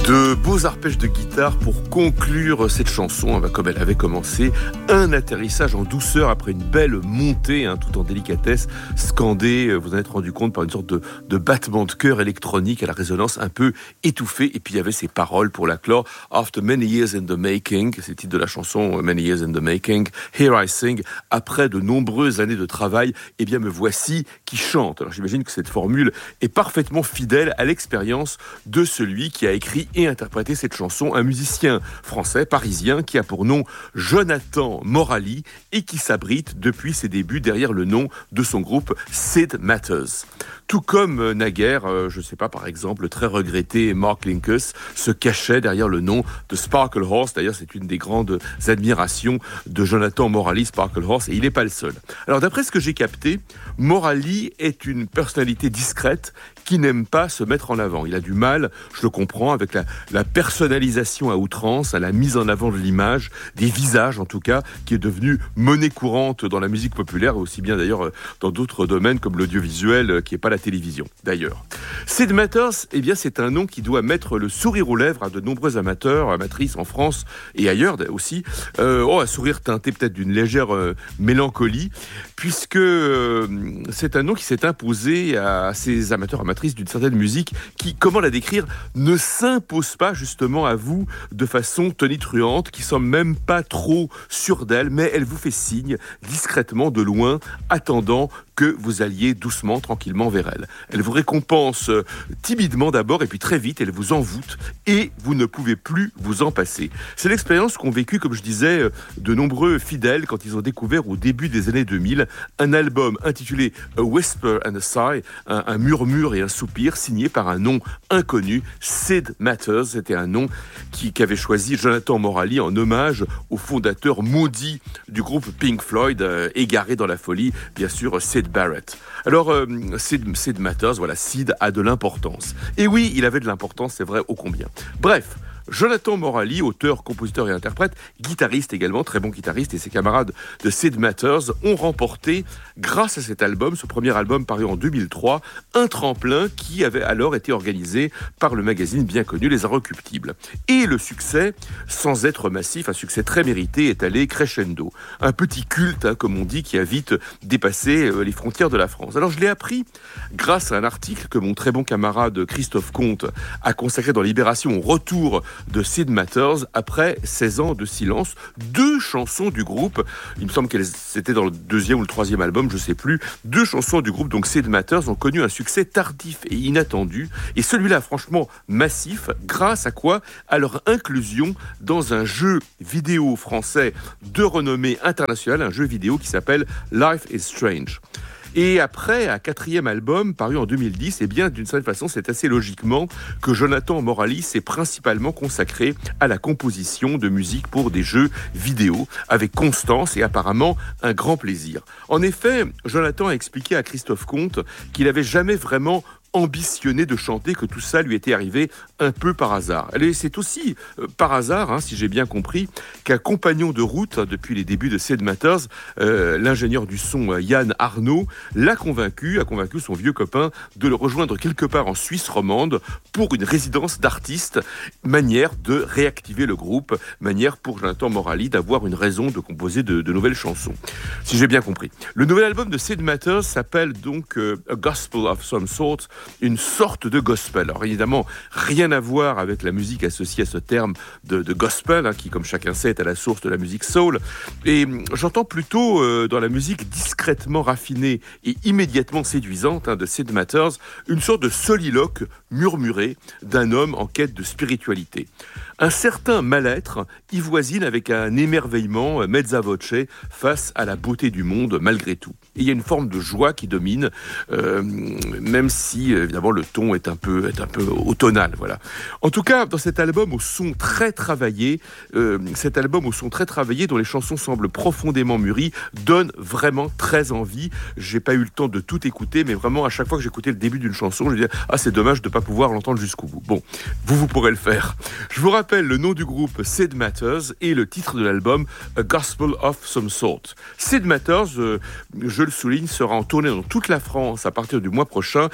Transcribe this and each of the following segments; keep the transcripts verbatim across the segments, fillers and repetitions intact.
De beaux arpèges de guitare pour conclure cette chanson, comme elle avait commencé, un atterrissage en douceur après une belle montée, hein, tout en délicatesse, scandée, vous en êtes rendu compte, par une sorte de, de battement de cœur électronique à la résonance un peu étouffée. Et puis il y avait ces paroles pour la clore, After many years in the making, c'est le titre de la chanson, Many years in the making, here I sing, après de nombreuses années de travail, eh bien me voici qui chante. Alors j'imagine que cette formule est parfaitement fidèle à l'expérience de celui qui a écrit et interprété cette chanson, un musicien français, parisien, qui a pour nom Jonathan Morali et qui s'abrite depuis ses débuts derrière le nom de son groupe Sid Matters. Tout comme naguère, euh, je ne sais pas, par exemple, le très regretté Mark Linkous se cachait derrière le nom de Sparkle Horse. D'ailleurs, c'est une des grandes admirations de Jonathan Morali, Sparkle Horse, et il n'est pas le seul. Alors, d'après ce que j'ai capté, Morali est une personnalité discrète qui n'aime pas se mettre en avant. Il a du mal, je le comprends, avec la, la personnalisation à outrance, à la mise en avant de l'image, des visages en tout cas, qui est devenue monnaie courante dans la musique populaire, et aussi bien d'ailleurs dans d'autres domaines comme l'audiovisuel, qui n'est pas la télévision d'ailleurs. Sid Matters, eh bien, c'est un nom qui doit mettre le sourire aux lèvres à de nombreux amateurs, amatrices en France et ailleurs aussi. Euh, oh, un sourire teinté peut-être d'une légère euh, mélancolie, puisque euh, c'est un nom qui s'est imposé à ces amateurs, amatrices d'une certaine musique qui, comment la décrire, ne s'impose pas justement à vous de façon tonitruante, qui semble même pas trop sûre d'elle, mais elle vous fait signe discrètement de loin, attendant que vous alliez doucement, tranquillement vers elle. Elle vous récompense euh, timidement d'abord, et puis très vite, elle vous envoûte, et vous ne pouvez plus vous en passer. C'est l'expérience qu'ont vécu, comme je disais, euh, de nombreux fidèles quand ils ont découvert au début des années deux mille un album intitulé A Whisper and a Sigh, un, un murmure et un soupir, signé par un nom inconnu, Sid Matters. C'était un nom qui, qu'avait choisi Jonathan Morali en hommage au fondateur maudit du groupe Pink Floyd, euh, égaré dans la folie, bien sûr, Syd Barrett. Alors, euh, Sid, Sid Matters, voilà, Sid a de l'importance. Et oui, il avait de l'importance, c'est vrai, ô combien. Bref, Jonathan Morali, auteur, compositeur et interprète, guitariste également, très bon guitariste, et ses camarades de Sid Matters ont remporté, grâce à cet album, ce premier album paru en deux mille trois, un tremplin qui avait alors été organisé par le magazine bien connu Les Inrecuptibles. Et le succès, sans être massif, un succès très mérité, est allé crescendo. Un petit culte, hein, comme on dit, qui a vite dépassé euh, les frontières de la France. Alors je l'ai appris grâce à un article que mon très bon camarade Christophe Comte a consacré dans Libération au retour de Sid Matters après seize ans de silence. Deux chansons du groupe, il me semble qu'elles étaient dans le deuxième ou le troisième album, je ne sais plus. Deux chansons du groupe, donc Sid Matters, ont connu un succès tardif et inattendu. Et celui-là, franchement, massif, grâce à quoi? À leur inclusion dans un jeu vidéo français de renommée internationale, un jeu vidéo qui s'appelle Life is Strange. Et après, un quatrième album paru en deux mille dix, eh bien, d'une certaine façon, c'est assez logiquement que Jonathan Morali s'est principalement consacré à la composition de musique pour des jeux vidéo, avec constance et apparemment un grand plaisir. En effet, Jonathan a expliqué à Christophe Comte qu'il n'avait jamais vraiment ambitionné de chanter, que tout ça lui était arrivé un peu par hasard. Et c'est aussi euh, par hasard, hein, si j'ai bien compris, qu'un compagnon de route, hein, depuis les débuts de Sid Matters, euh, l'ingénieur du son euh, Yann Arnaud, l'a convaincu, a convaincu son vieux copain de le rejoindre quelque part en Suisse romande pour une résidence d'artiste, manière de réactiver le groupe, manière pour Jonathan Morali d'avoir une raison de composer de, de nouvelles chansons, si j'ai bien compris. Le nouvel album de Sid Matters s'appelle donc euh, A Gospel of Some Sort, une sorte de gospel. Alors évidemment, rien à voir avec la musique associée à ce terme de, de gospel, hein, qui, comme chacun sait, est à la source de la musique soul. Et j'entends plutôt euh, dans la musique discrètement raffinée et immédiatement séduisante, hein, de Sid Matters, une sorte de soliloque murmuré d'un homme en quête de spiritualité. Un certain mal-être y voisine avec un émerveillement mezza voce face à la beauté du monde malgré tout. Et il y a une forme de joie qui domine, euh, même si évidemment le ton est un peu, est un peu automnal. Voilà. En tout cas, dans cet album au son très travaillé, euh, cet album au son très travaillé dont les chansons semblent profondément mûries, donne vraiment très envie. J'ai pas eu le temps de tout écouter, mais vraiment à chaque fois que j'écoutais le début d'une chanson, je me disais ah c'est dommage de pas pouvoir l'entendre jusqu'au bout. Bon, vous vous pourrez le faire. Je vous rappelle le nom du groupe Sid Matters et le titre de l'album A Gospel of Some Sort. Sid Matters, euh, je le souligne, sera en tournée dans toute la France à partir du mois prochain. Malheureusement,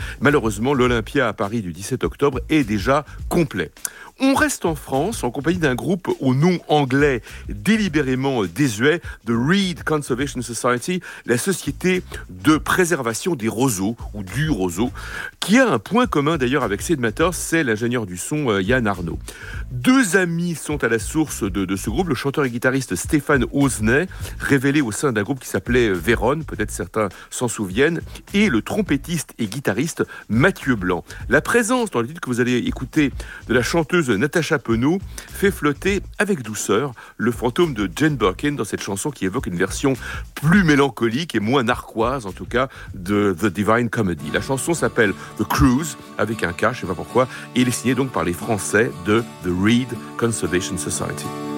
malheureusement, l'Olympia à Paris du dix-sept octobre est déjà complet. On reste en France en compagnie d'un groupe au nom anglais délibérément désuet, The Reed Conservation Society, la société de préservation des roseaux ou du roseau, qui a un point commun d'ailleurs avec Sid Matters, c'est l'ingénieur du son Yann Arnaud. Deux amis sont à la source de, de ce groupe, le chanteur et guitariste Stéphane Osnay, révélé au sein d'un groupe qui s'appelait Véronne, peut-être certains s'en souviennent, et le trompettiste et guitariste Mathieu Blanc. La présence dans le titre que vous allez écouter de la chanteuse Natacha Penaud fait flotter avec douceur le fantôme de Jane Birkin dans cette chanson qui évoque une version plus mélancolique et moins narquoise en tout cas de The Divine Comedy. La chanson s'appelle The Cruise avec un K, je ne sais pas pourquoi, et elle est signée donc par les Français de The Reed Conservation Society.